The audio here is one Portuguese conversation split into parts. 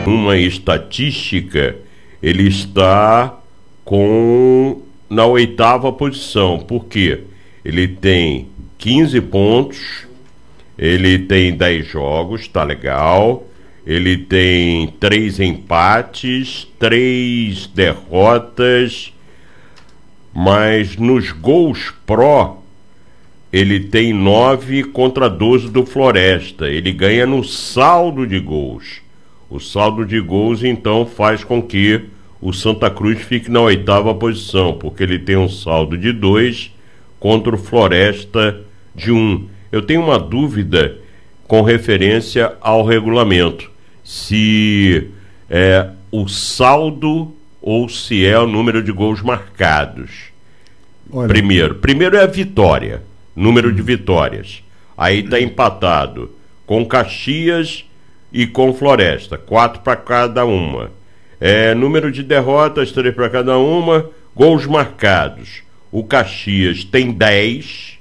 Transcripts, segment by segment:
uma estatística, ele está na 8ª posição. Por quê? Ele tem 15 pontos, ele tem 10 jogos, tá legal. Ele tem 3 empates, 3 derrotas, mas nos gols pró, ele tem 9 contra 12 do Floresta. Ele ganha no saldo de gols. O saldo de gols, então, faz com que o Santa Cruz fique na 8ª posição, porque ele tem um saldo de 2 contra o Floresta de 1. Eu tenho uma dúvida com referência ao regulamento, se é o saldo ou se é o número de gols marcados. Olha. Primeiro é a vitória, número de vitórias. Aí está empatado com Caxias e com Floresta, 4 para cada uma. Número de derrotas, 3 para cada uma. Gols marcados, o Caxias tem 10,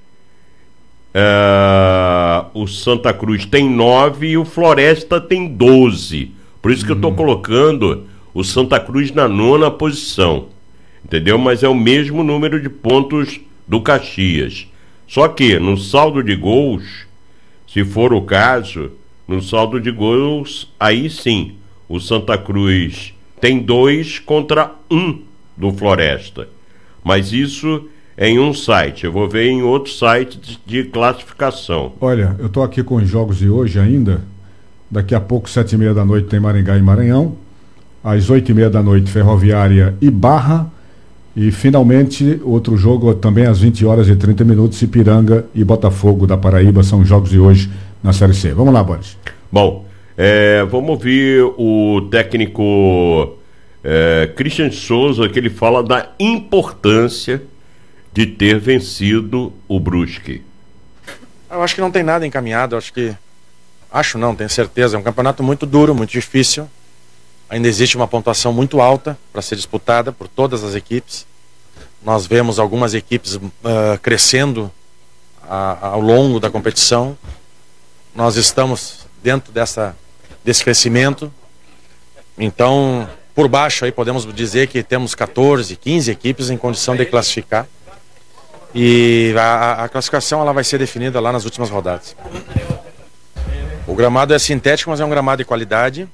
o Santa Cruz tem 9 e o Floresta tem 12. Por isso que eu estou colocando o Santa Cruz na 9ª posição, entendeu? Mas é o mesmo número de pontos do Caxias. Só que no saldo de gols, se for o caso, no saldo de gols, aí sim, o Santa Cruz tem 2 contra 1 do Floresta. Mas isso é em um site. Eu vou ver em outro site de classificação. Olha, eu estou aqui com os jogos de hoje ainda. Daqui a pouco, 7h30 da noite, tem Maringá e Maranhão. Às 8h30 da noite, Ferroviária e Barra. E finalmente, outro jogo também às 20h30, Ipiranga e Botafogo da Paraíba. São os jogos de hoje na Série C. Vamos lá, Boris. Bom, vamos ouvir o técnico Christian Souza, que ele fala da importância de ter vencido o Brusque. Eu acho que não tem nada encaminhado, tenho certeza, é um campeonato muito duro, muito difícil. Ainda existe uma pontuação muito alta para ser disputada por todas as equipes. Nós vemos algumas equipes crescendo ao longo da competição. Nós estamos dentro desse crescimento. Então, por baixo aí podemos dizer que temos 14, 15 equipes em condição de classificar. E a classificação ela vai ser definida lá nas últimas rodadas. O gramado é sintético, mas é um gramado de qualidade.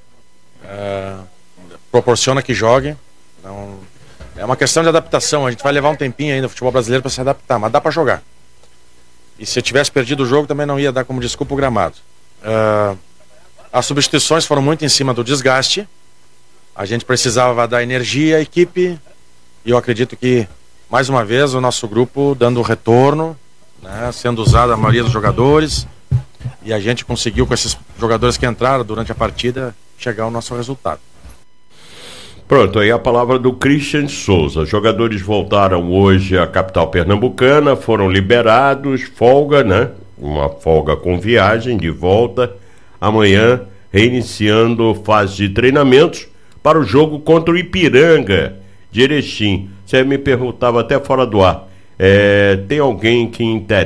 Proporciona que jogue. Então, é uma questão de adaptação. A gente vai levar um tempinho ainda no futebol brasileiro para se adaptar, mas dá para jogar. E se eu tivesse perdido o jogo, também não ia dar como desculpa o gramado. As substituições foram muito em cima do desgaste. A gente precisava dar energia à equipe. E eu acredito que, mais uma vez, o nosso grupo dando retorno, né, sendo usada a maioria dos jogadores. E a gente conseguiu, com esses jogadores que entraram durante a partida, chegar ao nosso resultado. Pronto, aí a palavra do Christian Souza. Os jogadores voltaram hoje à capital pernambucana, foram liberados, folga, né? Uma folga com viagem de volta. Amanhã, reiniciando fase de treinamentos para o jogo contra o Ipiranga de Erechim. Você me perguntava até fora do ar, tem alguém que interessa